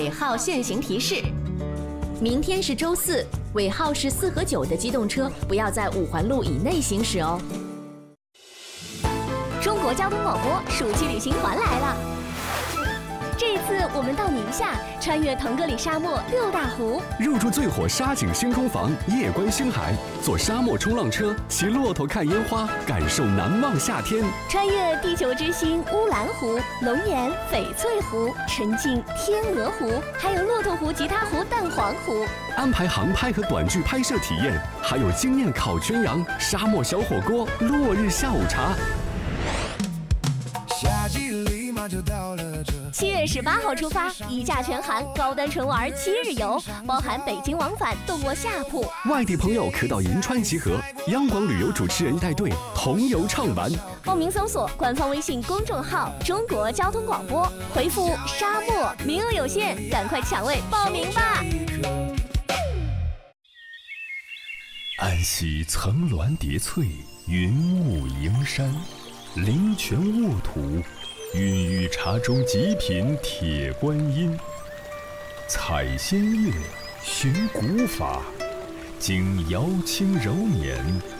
尾号限行提示：明天是周4，尾号是4和9的机动车不要在5环路以内行驶哦。 中国交通广播暑期旅行团来了。这一次我们到宁夏，穿越腾格里沙漠6大湖， 入住最火沙景星空房，夜观星海，坐沙漠冲浪车，骑骆驼看烟花，感受难忘夏天。 穿越地球之星乌兰湖、龙眼、翡翠湖，沉浸天鹅湖，还有骆驼湖、吉他湖、蛋黄湖。 安排航拍和短剧拍摄体验，还有惊艳烤全羊、沙漠小火锅、落日下午茶。 7月18号出发，一价全含，高端纯玩7日游，包含北京往返，动卧下铺。 外地朋友可到银川集合，央广旅游主持人带队同游畅玩。 报名搜索官方微信公众号“中国交通广播”，回复“沙漠”，名额有限，赶快抢位报名吧！ 安溪层峦叠翠，云雾迎山，灵泉沃土，孕育茶中极品铁观音。采仙乐，寻古法，经瑶清揉捻，